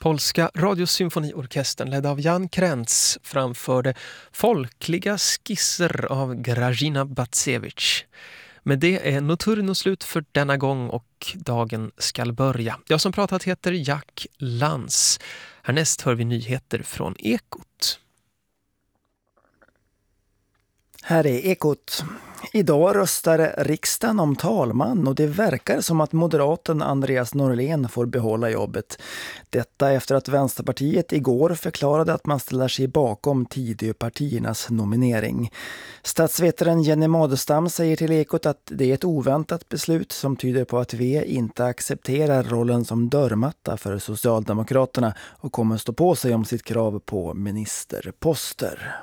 Polska radiosymfoniorkestern ledd av Jan Krentz framförde folkliga skisser av Grażyna Bacewicz. Men det är Nocturno slut för denna gång och dagen skall börja. Jag som pratat heter Jack Lantz. Härnäst hör vi nyheter från Ekot. Här är Ekot. Idag röstar riksdagen om talman och det verkar som att moderaten Andreas Norlén får behålla jobbet. Detta efter att Vänsterpartiet igår förklarade att man ställer sig bakom Tidöpartiernas nominering. Statsvetaren Jenny Madestam säger till Ekot att det är ett oväntat beslut som tyder på att V inte accepterar rollen som dörrmatta för Socialdemokraterna och kommer stå på sig om sitt krav på ministerposter.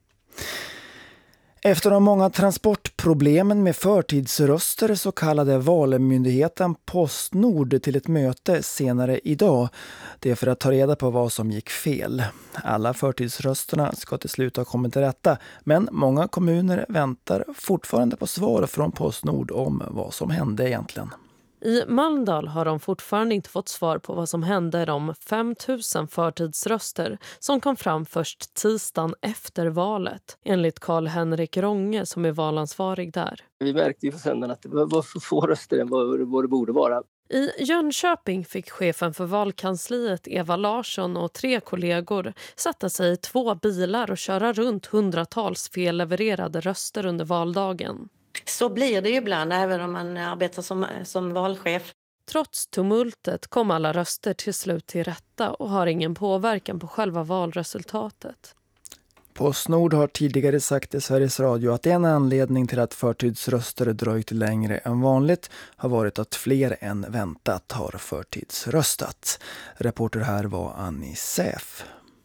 Efter de många transportproblemen med förtidsröster så kallade valmyndigheten Postnord till ett möte senare idag. Det är för att ta reda på vad som gick fel. Alla förtidsrösterna ska till slut ha kommit till rätta, men många kommuner väntar fortfarande på svar från Postnord om vad som hände egentligen. I Mölndal har de fortfarande inte fått svar på vad som hände de 5 000 förtidsröster som kom fram först tisdagen efter valet, enligt Karl-Henrik Ronge som är valansvarig där. Vi märkte ju för sändan att det var för få röster än vad det borde vara. I Jönköping fick chefen för valkansliet Eva Larsson och 3 kollegor sätta sig i 2 bilar och köra runt hundratals fellevererade röster under valdagen. Så blir det ju ibland även om man arbetar som valchef. Trots tumultet kom alla röster till slut till rätta och har ingen påverkan på själva valresultatet. Postnord har tidigare sagt i Sveriges Radio att en anledning till att förtidsröster dröjt längre än vanligt har varit att fler än väntat har förtidsröstat. Reporter här var Annie Säf.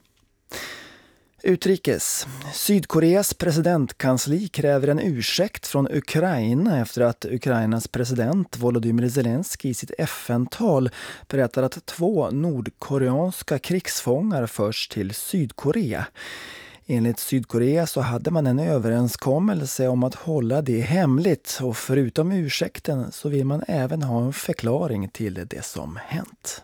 Utrikes. Sydkoreas presidentkansli kräver en ursäkt från Ukraina efter att Ukrainas president Volodymyr Zelensky i sitt FN-tal berättar att 2 nordkoreanska krigsfångar förs till Sydkorea. Enligt Sydkorea så hade man en överenskommelse om att hålla det hemligt och förutom ursäkten så vill man även ha en förklaring till det som hänt.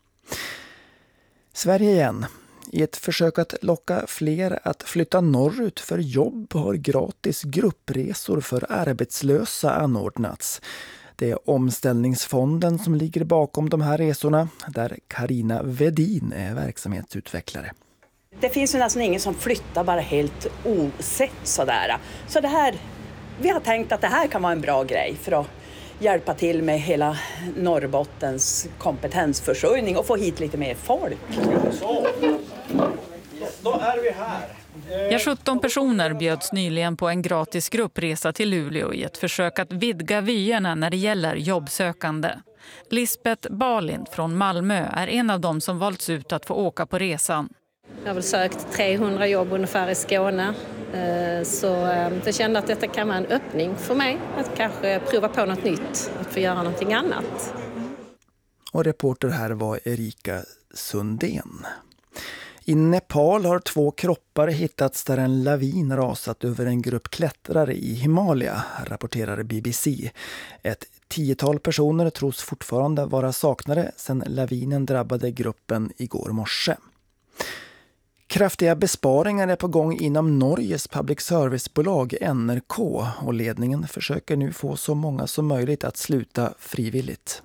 Sverige igen. I ett försök att locka fler att flytta norrut för jobb har gratis gruppresor för arbetslösa anordnats. Det är Omställningsfonden som ligger bakom de här resorna, där Carina Vedin är verksamhetsutvecklare. Det finns ju nästan ingen som flyttar bara helt osett sådär. Så det här, vi har tänkt att det här kan vara en bra grej för att hjälpa till med hela Norrbottens kompetensförsörjning och få hit lite mer folk. Så, då är vi här. Ja, 17 personer bjöds nyligen på en gratis gruppresa till Luleå i ett försök att vidga vyerna när det gäller jobbsökande. Lisbeth Balind från Malmö är en av dem som valts ut att få åka på resan. Jag har väl sökt 300 jobb ungefär i Skåne. Så jag kände att detta kan vara en öppning för mig. Att kanske prova på något nytt, att få göra någonting annat. Och reporter här var Erika Sundén. I Nepal har 2 kroppar hittats där en lavin rasat över en grupp klättrare i Himalaya, rapporterar BBC. Ett 10-tal personer tros fortfarande vara saknade sedan lavinen drabbade gruppen igår morse. Kraftiga besparingar är på gång inom Norges public servicebolag NRK och ledningen försöker nu få så många som möjligt att sluta frivilligt.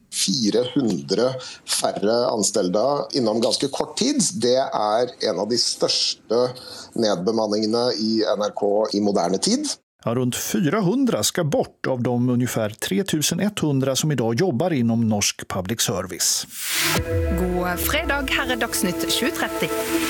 400 färre anställda inom ganska kort tid. Det är en av de största nedbemanningarna i NRK i modern tid. Ja, runt 400 ska bort av de ungefär 3100 som idag jobbar inom norsk public service. God fredag, här är Dagsnytt 2030.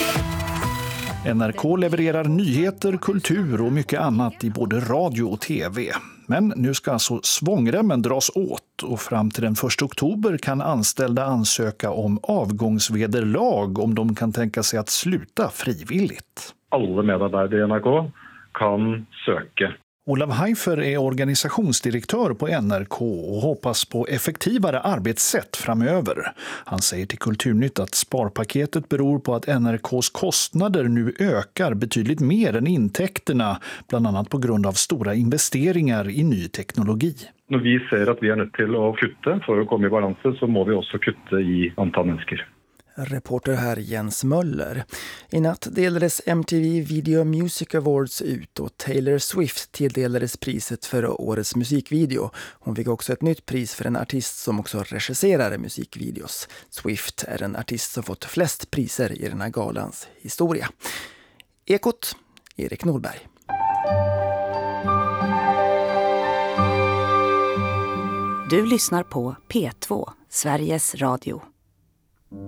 NRK levererar nyheter, kultur och mycket annat i både radio och tv. Men nu ska alltså svångremmen dras åt och fram till den 1 oktober kan anställda ansöka om avgångsvederlag om de kan tänka sig att sluta frivilligt. Alla medarbetare i NRK kan söka. Olav Heifer är organisationsdirektör på NRK och hoppas på effektivare arbetssätt framöver. Han säger till Kulturnytt att sparpaketet beror på att NRKs kostnader nu ökar betydligt mer än intäkterna, bland annat på grund av stora investeringar i ny teknologi. När vi ser att vi är nödt till att kutta för att komma i balans så må vi också kutta i antal människor. Reporter här Jens Möller. I natt delades MTV Video Music Awards ut och Taylor Swift tilldelades priset för årets musikvideo. Hon fick också ett nytt pris för en artist som också regisserar musikvideos. Swift är en artist som fått flest priser i den här galans historia. Ekot, Erik Norberg. Du lyssnar på P2, Sveriges Radio.